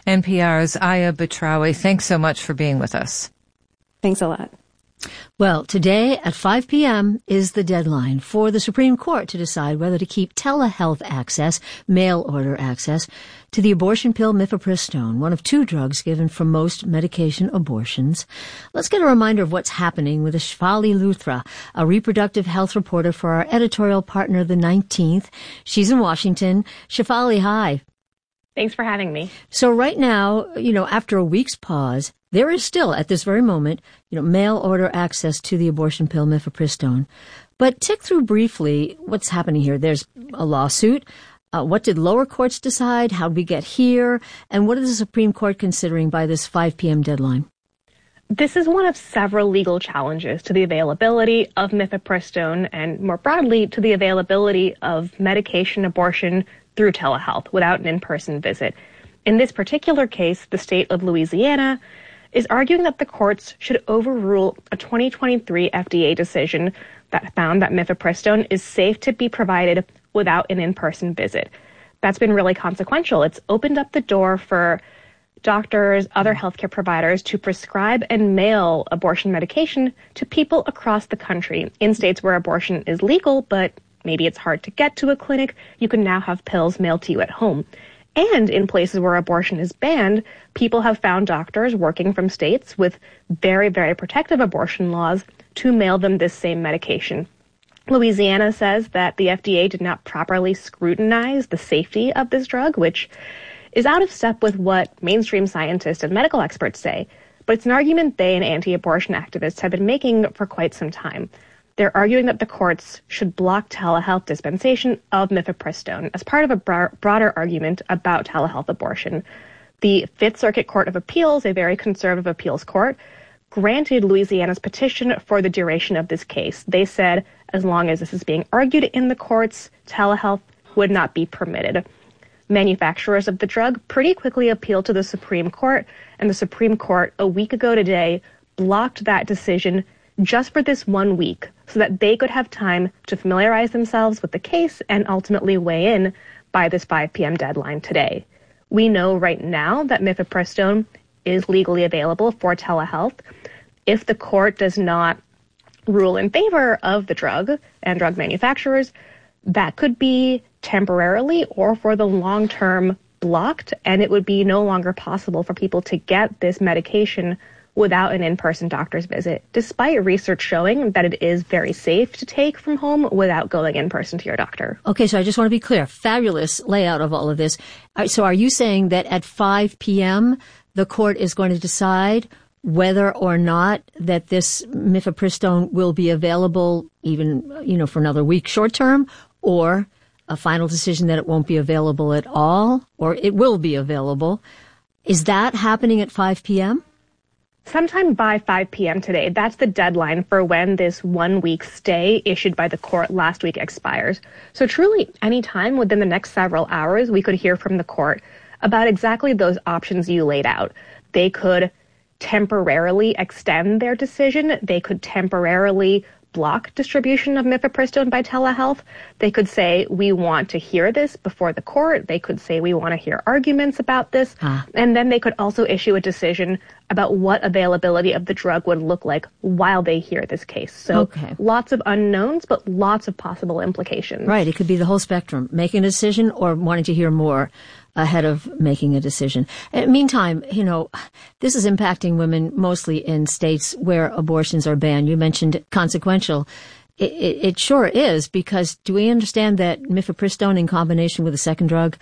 NPR's Aya Batrawi. Thanks so much for being with us. Thanks a lot. Well, today at 5 p.m. is the deadline for the Supreme Court to decide whether to keep telehealth access, mail order access, to the abortion pill mifepristone, one of two drugs given for most medication abortions. Let's get a reminder of what's happening with Shefali Luthra, a reproductive health reporter for our editorial partner, The 19th. She's in Washington. Shefali, hi. Thanks for having me. So right now, after a week's pause, there is still, at this very moment, mail order access to the abortion pill mifepristone. But tick through briefly what's happening here. There's a lawsuit. What did lower courts decide? How did we get here? And what is the Supreme Court considering by this 5 p.m. deadline? This is one of several legal challenges to the availability of mifepristone and, more broadly, to the availability of medication abortion through telehealth without an in-person visit. In this particular case, the state of Louisiana is arguing that the courts should overrule a 2023 FDA decision that found that mifepristone is safe to be provided without an in-person visit. That's been really consequential. It's opened up the door for doctors, other healthcare providers to prescribe and mail abortion medication to people across the country. In states where abortion is legal, but maybe it's hard to get to a clinic, you can now have pills mailed to you at home. And in places where abortion is banned, people have found doctors working from states with very, very protective abortion laws to mail them this same medication. Louisiana says that the FDA did not properly scrutinize the safety of this drug, which is out of step with what mainstream scientists and medical experts say. But it's an argument they and anti-abortion activists have been making for quite some time. They're arguing that the courts should block telehealth dispensation of mifepristone as part of a broader argument about telehealth abortion. The Fifth Circuit Court of Appeals, a very conservative appeals court, granted Louisiana's petition for the duration of this case. They said as long as this is being argued in the courts, telehealth would not be permitted. Manufacturers of the drug pretty quickly appealed to the Supreme Court, and the Supreme Court, a week ago today, blocked that decision just for this 1 week so that they could have time to familiarize themselves with the case and ultimately weigh in by this 5 p.m. deadline today. We know right now that mifepristone is legally available for telehealth. If the court does not rule in favor of the drug and drug manufacturers, that could be temporarily or for the long term blocked, and it would be no longer possible for people to get this medication without an in-person doctor's visit, despite research showing that it is very safe to take from home without going in person to your doctor. Okay, so I just want to be clear. Fabulous layout of all of this. So are you saying that at 5 p.m., the court is going to decide whether or not that this mifepristone will be available even, for another week short term, or a final decision that it won't be available at all, or it will be available? Is that happening at 5 p.m.? Sometime by 5 p.m. today, that's the deadline for when this 1 week stay issued by the court last week expires. So truly, any time within the next several hours, we could hear from the court about exactly those options you laid out. They could temporarily extend their decision. They could temporarily block distribution of mifepristone by telehealth. They could say, we want to hear this before the court. They could say, we want to hear arguments about this. And then they could also issue a decision about what availability of the drug would look like while they hear this case. So lots of unknowns, but lots of possible implications. Right. It could be the whole spectrum, making a decision or wanting to hear more ahead of making a decision. Meantime, this is impacting women mostly in states where abortions are banned. You mentioned consequential. It sure is, because do we understand that mifepristone in combination with a second drug,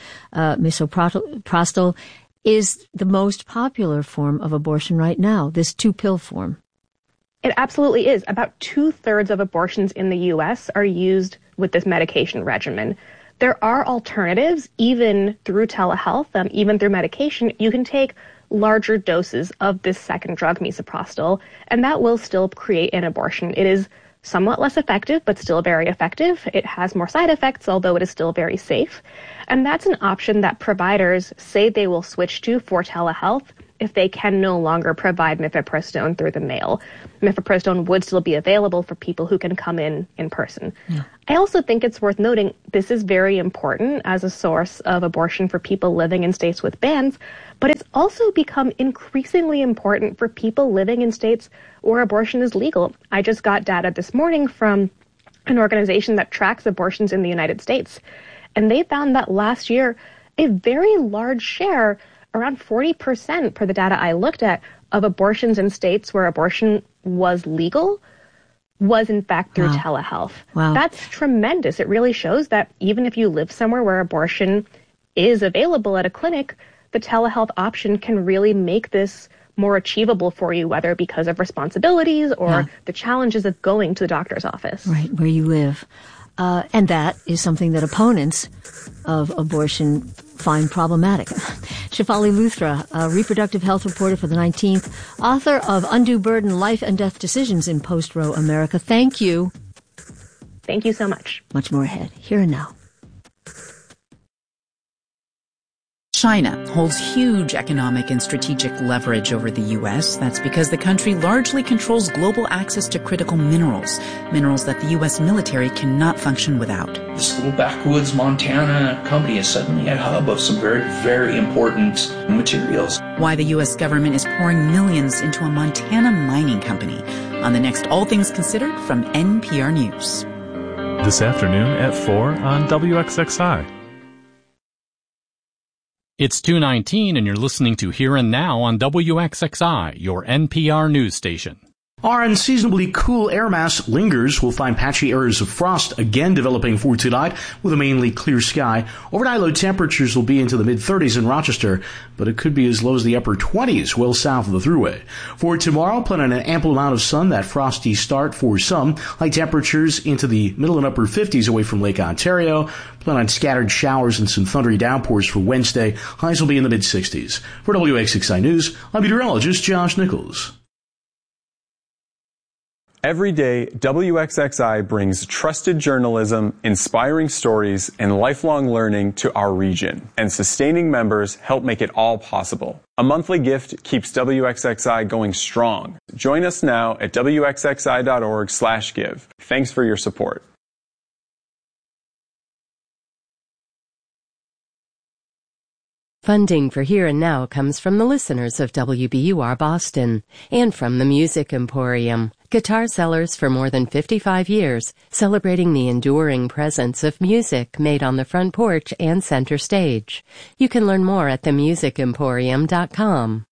misoprostol, is the most popular form of abortion right now, this 2-pill form? It absolutely is. About 2/3 of abortions in the U.S. are used with this medication regimen. There are alternatives, even through telehealth, even through medication. You can take larger doses of this second drug, misoprostol, and that will still create an abortion. It is somewhat less effective, but still very effective. It has more side effects, although it is still very safe. And that's an option that providers say they will switch to for telehealth if they can no longer provide mifepristone through the mail. Mifepristone would still be available for people who can come in person. Yeah. I also think it's worth noting this is very important as a source of abortion for people living in states with bans, but it's also become increasingly important for people living in states where abortion is legal. I just got data this morning from an organization that tracks abortions in the United States, and they found that last year, a very large share, around 40% per the data I looked at, of abortions in states where abortion was legal was in fact through telehealth. Wow. That's tremendous. It really shows that even if you live somewhere where abortion is available at a clinic, the telehealth option can really make this more achievable for you, whether because of responsibilities or the challenges of going to the doctor's office. Right, where you live. And that is something that opponents of abortion find problematic. Shefali Luthra, a reproductive health reporter for the 19th, author of Undue Burden, Life and Death Decisions in Post-Roe America. Thank you. Thank you so much. Much more ahead. Here and now. China holds huge economic and strategic leverage over the U.S. That's because the country largely controls global access to critical minerals that the U.S. military cannot function without. This little backwoods Montana company is suddenly a hub of some very, very important materials. Why the U.S. government is pouring millions into a Montana mining company on the next All Things Considered from NPR News. This afternoon at 4 on WXXI. It's 2:19 and you're listening to Here and Now on WXXI, your NPR news station. Our unseasonably cool air mass lingers. We'll find patchy areas of frost again developing for tonight with a mainly clear sky. Overnight low temperatures will be into the mid-30s in Rochester, but it could be as low as the upper 20s well south of the Thruway. For tomorrow, plan on an ample amount of sun, that frosty start for some. High temperatures into the middle and upper 50s away from Lake Ontario. Plan on scattered showers and some thundery downpours for Wednesday. Highs will be in the mid-60s. For WXXI News, I'm meteorologist Josh Nichols. Every day, WXXI brings trusted journalism, inspiring stories, and lifelong learning to our region. And sustaining members help make it all possible. A monthly gift keeps WXXI going strong. Join us now at wxxi.org/give. Thanks for your support. Funding for Here and Now comes from the listeners of WBUR Boston and from the Music Emporium, guitar sellers for more than 55 years, celebrating the enduring presence of music made on the front porch and center stage. You can learn more at themusicemporium.com.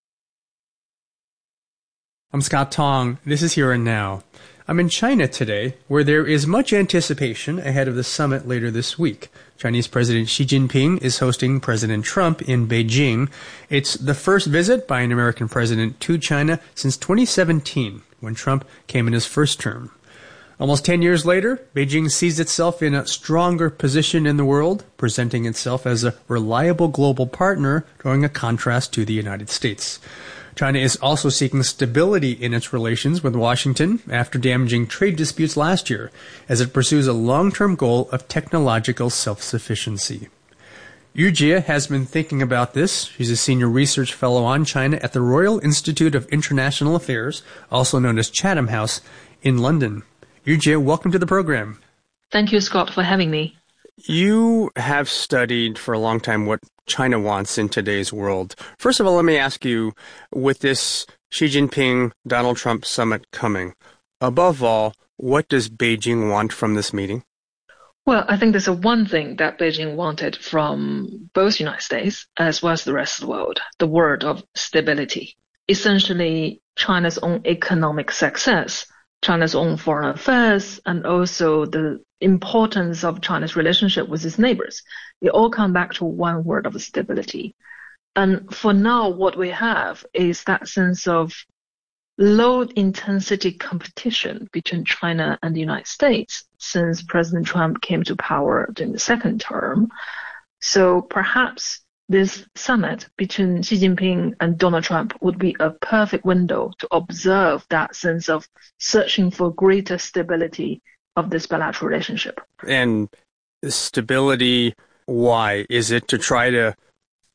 I'm Scott Tong. This is Here and Now. I'm in China today, where there is much anticipation ahead of the summit later this week. Chinese President Xi Jinping is hosting President Trump in Beijing. It's the first visit by an American president to China since 2017, when Trump came in his first term. Almost 10 years later, Beijing sees itself in a stronger position in the world, presenting itself as a reliable global partner, drawing a contrast to the United States. China is also seeking stability in its relations with Washington after damaging trade disputes last year, as it pursues a long-term goal of technological self-sufficiency. Yu Jie has been thinking about this. She's a senior research fellow on China at the Royal Institute of International Affairs, also known as Chatham House, in London. Yu Jie, welcome to the program. Thank you, Scott, for having me. You have studied for a long time what China wants in today's world. First of all, let me ask you, with this Xi Jinping-Donald Trump summit coming, above all, what does Beijing want from this meeting? Well, I think there's one thing that Beijing wanted from both the United States as well as the rest of the world, the word of stability. Essentially, China's own economic success, China's own foreign affairs, and also the importance of China's relationship with its neighbors. They all come back to one word of stability. And for now, what we have is that sense of low-intensity competition between China and the United States since President Trump came to power during the second term. So perhaps this summit between Xi Jinping and Donald Trump would be a perfect window to observe that sense of searching for greater stability of this bilateral relationship. And stability, why? Is it to try to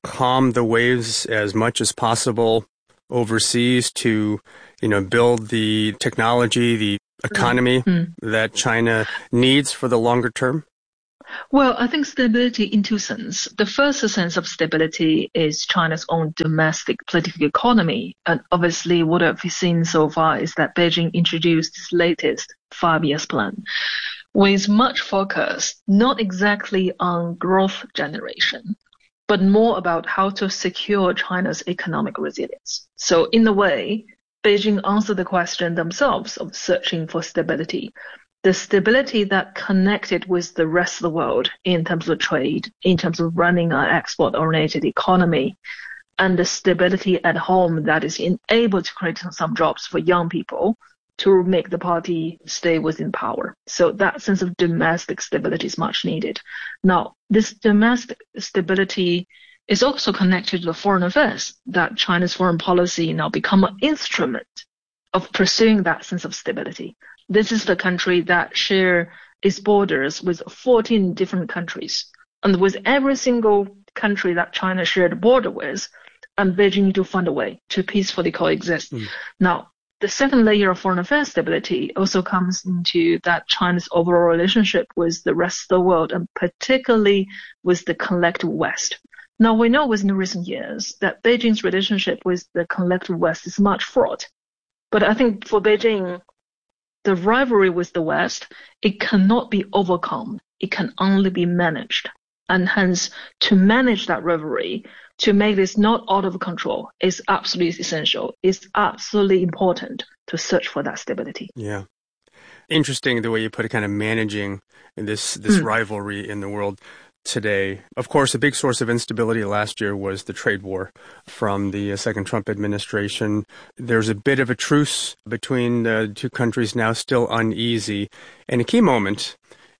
calm the waves as much as possible overseas to, build the technology, the economy that China needs for the longer term? Well, I think stability in two senses. The first sense of stability is China's own domestic political economy. And obviously what I've seen so far is that Beijing introduced its latest 5-year plan with much focus, not exactly on growth generation, but more about how to secure China's economic resilience. So in a way, Beijing answered the question themselves of searching for stability. The stability that connected with the rest of the world in terms of trade, in terms of running an export-oriented economy, and the stability at home that is able to create some jobs for young people to make the party stay within power. So that sense of domestic stability is much needed. Now, this domestic stability is also connected to the foreign affairs, that China's foreign policy now become an instrument of pursuing that sense of stability. This is the country that share its borders with 14 different countries. And with every single country that China shared a border with, and Beijing need to find a way to peacefully coexist. Now, the second layer of foreign affairs stability also comes into that China's overall relationship with the rest of the world, and particularly with the collective West. Now, we know within recent years that Beijing's relationship with the collective West is much fraught. But I think for Beijing, the rivalry with the West, it cannot be overcome. It can only be managed. And hence, to manage that rivalry, to make this not out of control, is absolutely essential. It's absolutely important to search for that stability. Yeah. Interesting the way you put it, kind of managing this rivalry in the world today. Of course, a big source of instability last year was the trade war from the second Trump administration. There's a bit of a truce between the two countries now, still uneasy. And a key moment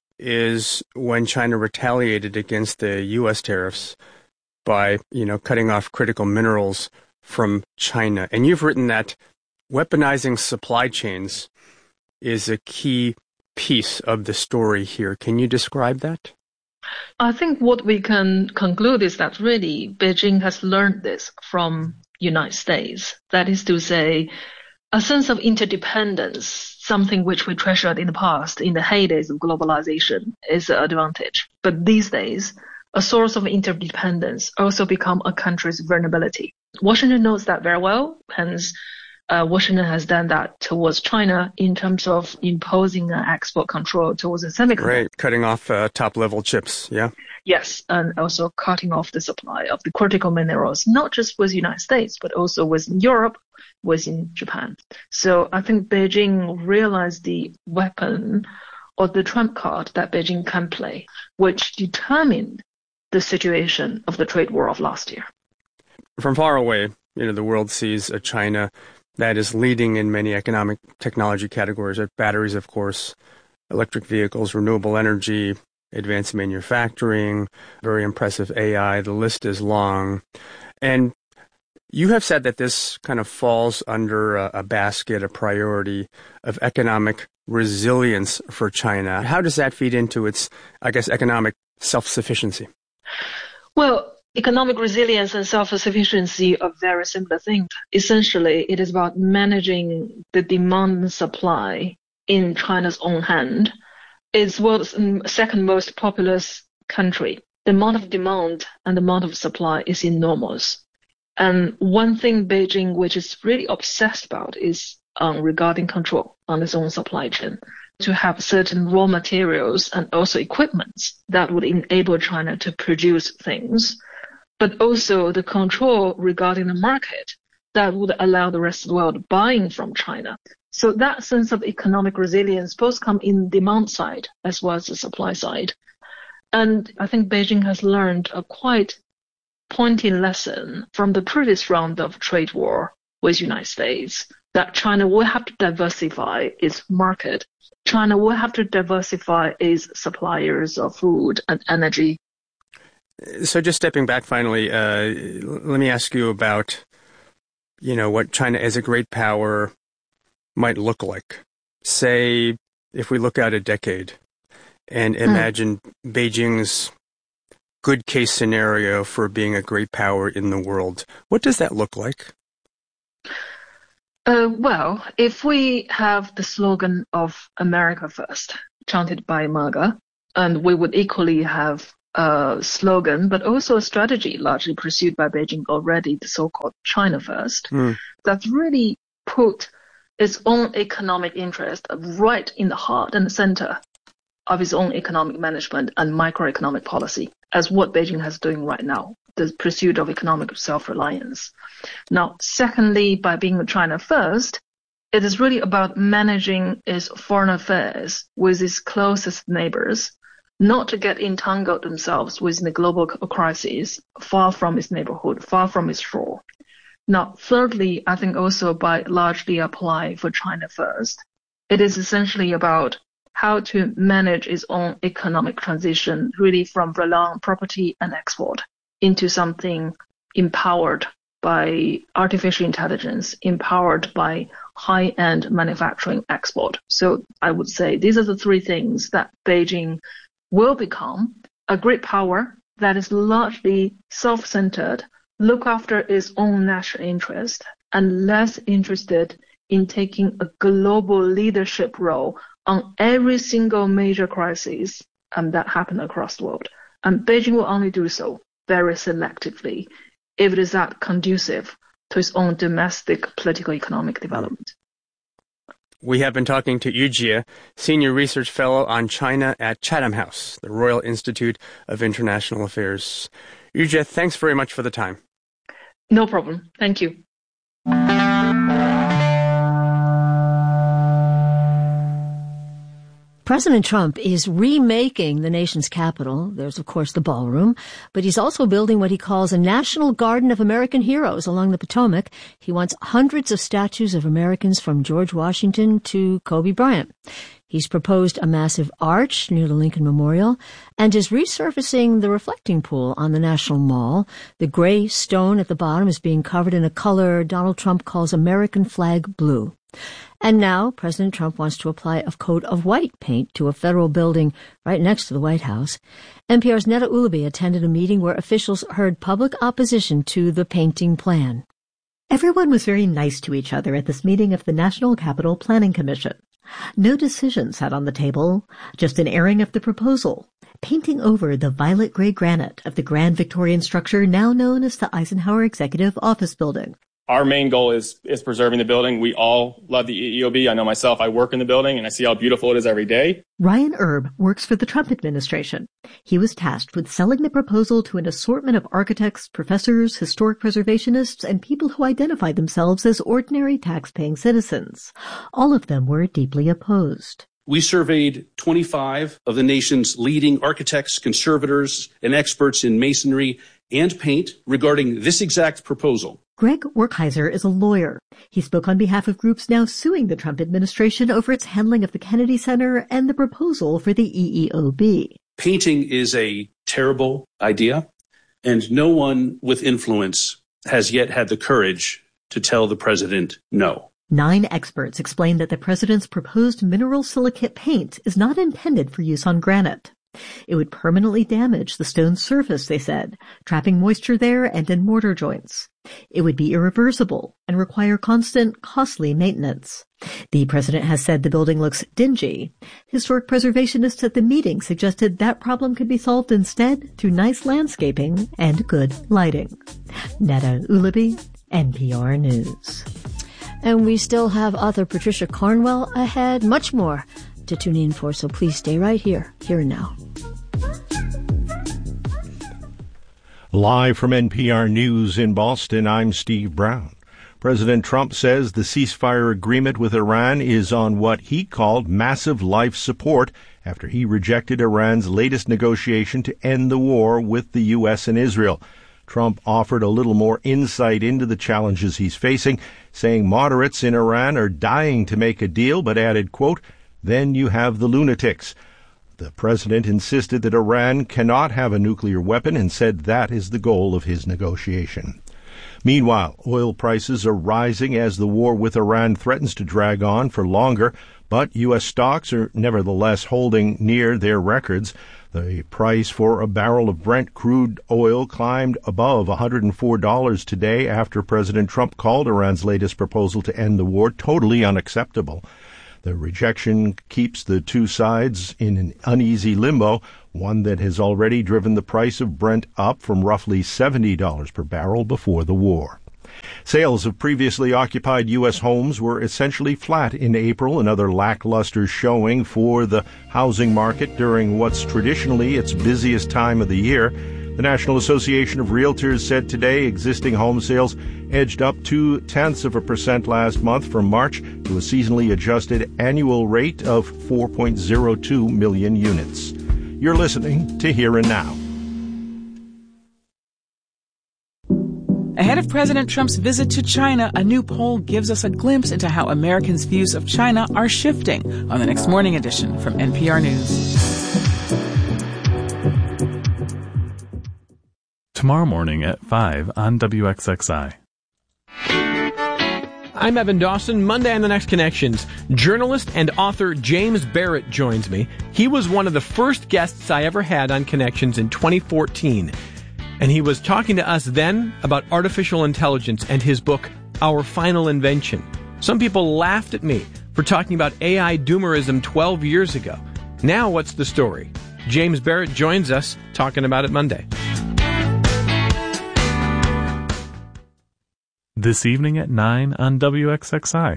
is when China retaliated against the U.S. tariffs by, cutting off critical minerals from China. And you've written that weaponizing supply chains is a key piece of the story here. Can you describe that? I think what we can conclude is that really Beijing has learned this from United States. That is to say, a sense of interdependence, something which we treasured in the past, in the heydays of globalization, is an advantage. But these days, a source of interdependence also become a country's vulnerability. Washington knows that very well, hence Washington has done that towards China in terms of imposing export control towards the semiconductor. Right, cutting off top-level chips, yeah? Yes, and also cutting off the supply of the critical minerals, not just with the United States, but also within Europe, within Japan. So I think Beijing realized the weapon or the trump card that Beijing can play, which determined the situation of the trade war of last year. From far away, the world sees a China that is leading in many economic technology categories, batteries, of course, electric vehicles, renewable energy, advanced manufacturing, very impressive AI. The list is long. And you have said that this kind of falls under a basket, a priority of economic resilience for China. How does that feed into its, economic self-sufficiency? Well, economic resilience and self-sufficiency are very similar things. Essentially, it is about managing the demand and supply in China's own hand. It's the world's second most populous country. The amount of demand and the amount of supply is enormous. And one thing Beijing, which is really obsessed about, is regarding control on its own supply chain, to have certain raw materials and also equipments that would enable China to produce things, but also the control regarding the market that would allow the rest of the world buying from China. So that sense of economic resilience both come in demand side as well as the supply side. And I think Beijing has learned a quite pointy lesson from the previous round of trade war with the United States, that China will have to diversify its market. China will have to diversify its suppliers of food and energy. So just stepping back finally, let me ask you about, what China as a great power might look like. Say, if we look out a decade and imagine Beijing's good case scenario for being a great power in the world. What does that look like? Well, if we have the slogan of America First, chanted by MAGA, and we would equally have a slogan, but also a strategy largely pursued by Beijing already, the so-called China First, that's really put its own economic interest right in the heart and the center of its own economic management and microeconomic policy, as what Beijing is doing right now, the pursuit of economic self-reliance. Now, secondly, by being China First, it is really about managing its foreign affairs with its closest neighbors, not to get entangled themselves within the global crisis, far from its neighborhood, far from its shore. Now, thirdly, I think also by largely apply for China First, it is essentially about how to manage its own economic transition, really from relying on property and export into something empowered by artificial intelligence, empowered by high-end manufacturing export. So I would say these are the three things that Beijing will become: a great power that is largely self-centered, look after its own national interest, and less interested in taking a global leadership role on every single major crisis that happen across the world. And Beijing will only do so very selectively if it is that conducive to its own domestic political economic development. We have been talking to Yu Jie, Senior Research Fellow on China at Chatham House, the Royal Institute of International Affairs. Yu Jie, thanks very much for the time. No problem. Thank you. President Trump is remaking the nation's capital. There's, of course, the ballroom, but he's also building what he calls a national garden of American heroes along the Potomac. He wants hundreds of statues of Americans from George Washington to Kobe Bryant. He's proposed a massive arch near the Lincoln Memorial and is resurfacing the reflecting pool on the National Mall. The gray stone at the bottom is being covered in a color Donald Trump calls American flag blue. And now President Trump wants to apply a coat of white paint to a federal building right next to the White House. NPR's Neda Ulaby attended a meeting where officials heard public opposition to the painting plan. Everyone was very nice to each other at this meeting of the National Capital Planning Commission. No decision sat on the table, just an airing of the proposal, painting over the violet-gray granite of the grand Victorian structure now known as the Eisenhower Executive Office Building. Our main goal is preserving the building. We all love the EEOB. I know myself, I work in the building and I see how beautiful it is every day. Ryan Erb works for the Trump administration. He was tasked with selling the proposal to an assortment of architects, professors, historic preservationists, and people who identify themselves as ordinary tax-paying citizens. All of them were deeply opposed. We surveyed 25 of the nation's leading architects, conservators, and experts in masonry and paint regarding this exact proposal. Greg Werkheiser is a lawyer. He spoke on behalf of groups now suing the Trump administration over its handling of the Kennedy Center and the proposal for the EEOB. Painting is a terrible idea, and no one with influence has yet had the courage to tell the president no. 9 experts explained that the president's proposed mineral silicate paint is not intended for use on granite. It would permanently damage the stone's surface, they said, trapping moisture there and in mortar joints. It would be irreversible and require constant, costly maintenance. The president has said the building looks dingy. Historic preservationists at the meeting suggested that problem could be solved instead through nice landscaping and good lighting. Neda Ulaby, NPR News. And we still have author Patricia Cornwell ahead. Much more to tune in for, so please stay right here and now. Live from NPR News in Boston, I'm Steve Brown. President Trump says the ceasefire agreement with Iran is on what he called massive life support after he rejected Iran's latest negotiation to end the war with the U.S. and Israel. Trump offered a little more insight into the challenges he's facing, saying moderates in Iran are dying to make a deal, but added, quote, "Then you have the lunatics." The president insisted that Iran cannot have a nuclear weapon and said that is the goal of his negotiation. Meanwhile, oil prices are rising as the war with Iran threatens to drag on for longer, but U.S. stocks are nevertheless holding near their records. The price for a barrel of Brent crude oil climbed above $104 today after President Trump called Iran's latest proposal to end the war totally unacceptable. The rejection keeps the two sides in an uneasy limbo, one that has already driven the price of Brent up from roughly $70 per barrel before the war. Sales of previously occupied U.S. homes were essentially flat in April, another lackluster showing for the housing market during what's traditionally its busiest time of the year. The National Association of Realtors said today existing home sales edged up 0.2% last month from March to a seasonally adjusted annual rate of 4.02 million units. You're listening to Here and Now. Ahead of President Trump's visit to China, a new poll gives us a glimpse into how Americans' views of China are shifting on the next morning edition from NPR News. Tomorrow morning at 5 on WXXI. I'm Evan Dawson. Monday on The Next Connections, journalist and author James Barrett joins me. He was one of the first guests I ever had on Connections in 2014. And he was talking to us then about artificial intelligence and his book, Our Final Invention. Some people laughed at me for talking about AI doomerism 12 years ago. Now what's the story? James Barrett joins us talking about it Monday. This evening at 9 on WXXI.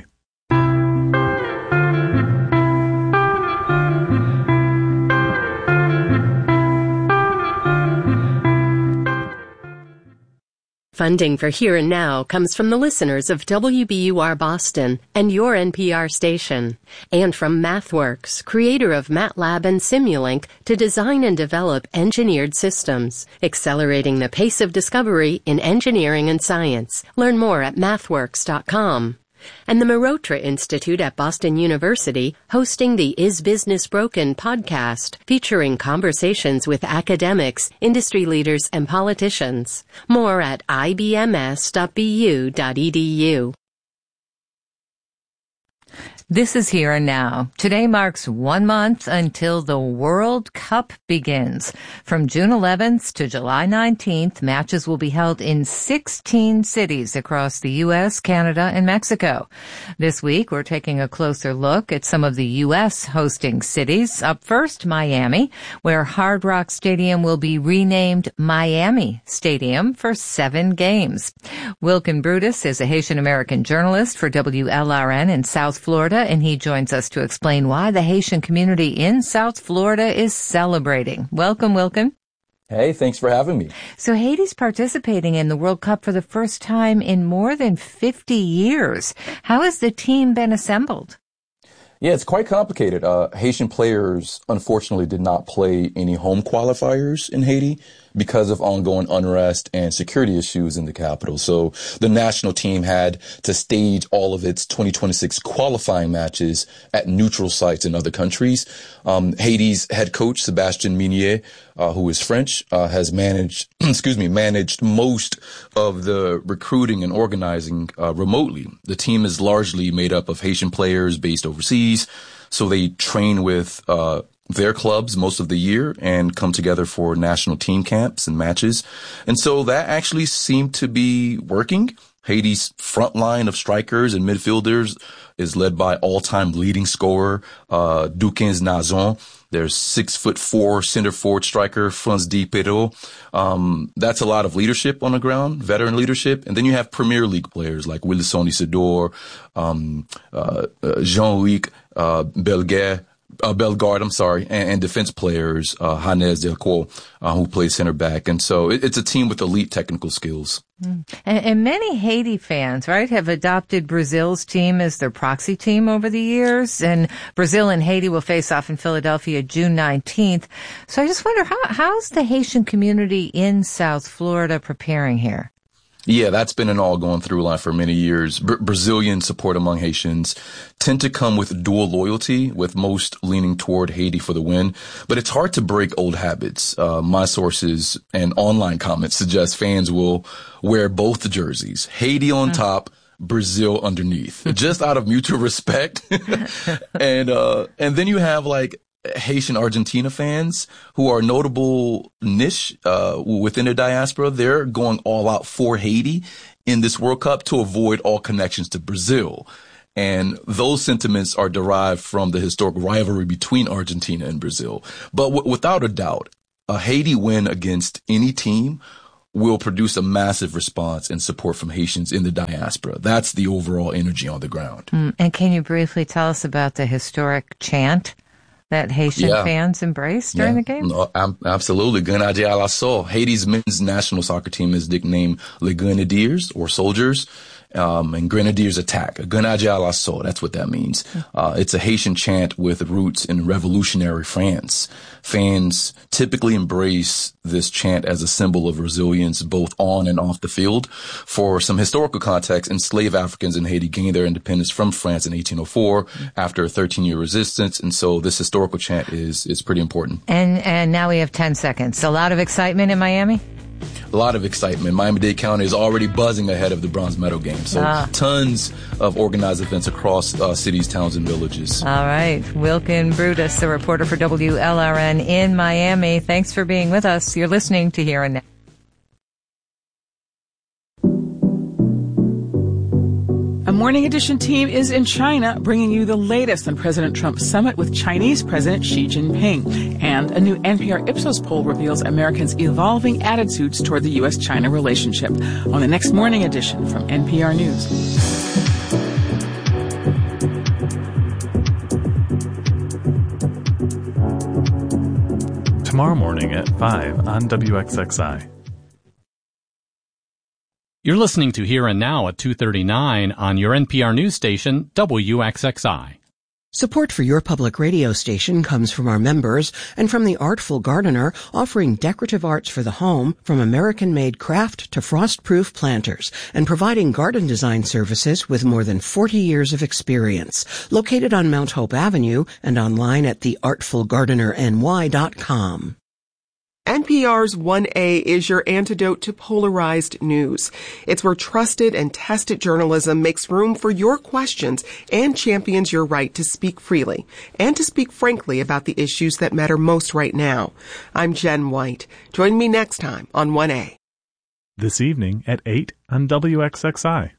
Funding for Here and Now comes from the listeners of WBUR Boston and your NPR station, and from MathWorks, creator of MATLAB and Simulink, to design and develop engineered systems, accelerating the pace of discovery in engineering and science. Learn more at mathworks.com. And the Mehrotra Institute at Boston University hosting the Is Business Broken podcast, featuring conversations with academics, industry leaders, and politicians. More at ibms.bu.edu. This is Here and Now. Today marks 1 month until the World Cup begins. From June 11th to July 19th, matches will be held in 16 cities across the U.S., Canada, and Mexico. This week, we're taking a closer look at some of the U.S. hosting cities. Up first, Miami, where Hard Rock Stadium will be renamed Miami Stadium for 7 games. Wilkin Brutus is a Haitian-American journalist for WLRN in South Florida, and he joins us to explain why the Haitian community in South Florida is celebrating. Welcome, Wilkin. Hey, thanks for having me. So Haiti's participating in the World Cup for the first time in more than 50 years. How has the team been assembled? Yeah, it's quite complicated. Haitian players, unfortunately, did not play any home qualifiers in Haiti because of ongoing unrest and security issues in the capital. So the national team had to stage all of its 2026 qualifying matches at neutral sites in other countries. Haiti's head coach, Sébastien Minier, who is French, has managed most of the recruiting and organizing remotely. The team is largely made up of Haitian players based overseas, so they train with their clubs most of the year and come together for national team camps and matches. And so that actually seemed to be working. Haiti's front line of strikers and midfielders is led by all-time leading scorer, Dukens Nazon. There's 6'4" center forward striker, Franz Di Perrault. That's a lot of leadership on the ground, veteran leadership. And then you have Premier League players like Wilson Isidore, Jean-Luc Bellegarde, and defense players, Hanez Delcourt, who plays center back. And so it's a team with elite technical skills. And many Haiti fans, right, have adopted Brazil's team as their proxy team over the years. And Brazil and Haiti will face off in Philadelphia June 19th. So I just wonder, how's the Haitian community in South Florida preparing here? Yeah, that's been an all-going through line for many years. Brazilian support among Haitians tend to come with dual loyalty, with most leaning toward Haiti for the win. But it's hard to break old habits. My sources and online comments suggest fans will wear both jerseys, Haiti on top, Brazil underneath, just out of mutual respect. And then you have like Haitian Argentina fans who are a notable niche within the diaspora. They're going all out for Haiti in this World Cup to avoid all connections to Brazil. And those sentiments are derived from the historic rivalry between Argentina and Brazil. But without a doubt, a Haiti win against any team will produce a massive response and support from Haitians in the diaspora. That's the overall energy on the ground. And can you briefly tell us about the historic chant that Haitian fans embraced during the game? No, absolutely. Grenadiers à l'assaut. Haiti's men's national soccer team is nicknamed Les Grenadiers, or soldiers. And Grenadiers attack. Grenadiers à l'assaut. That's what that means. It's a Haitian chant with roots in revolutionary France. Fans typically embrace this chant as a symbol of resilience both on and off the field. For some historical context, enslaved Africans in Haiti gained their independence from France in 1804 after a 13-year resistance. And so this historical chant is pretty important. And now we have 10 seconds. A lot of excitement in Miami? A lot of excitement. Miami-Dade County is already buzzing ahead of the bronze medal game. So tons of organized events across cities, towns, and villages. All right. Wilkin Brutus, the reporter for WLRN in Miami. Thanks for being with us. You're listening to Here and Now. A Morning Edition team is in China, bringing you the latest on President Trump's summit with Chinese President Xi Jinping. And a new NPR Ipsos poll reveals Americans' evolving attitudes toward the U.S.-China relationship. On the next Morning Edition from NPR News. Tomorrow morning at 5 on WXXI. You're listening to Here and Now at 2:39 on your NPR news station, WXXI. Support for your public radio station comes from our members and from The Artful Gardener, offering decorative arts for the home, from American-made craft to frost-proof planters, and providing garden design services with more than 40 years of experience. Located on Mount Hope Avenue and online at theartfulgardenerny.com. NPR's 1A is your antidote to polarized news. It's where trusted and tested journalism makes room for your questions and champions your right to speak freely and to speak frankly about the issues that matter most right now. I'm Jen White. Join me next time on 1A. This evening at 8 on WXXI.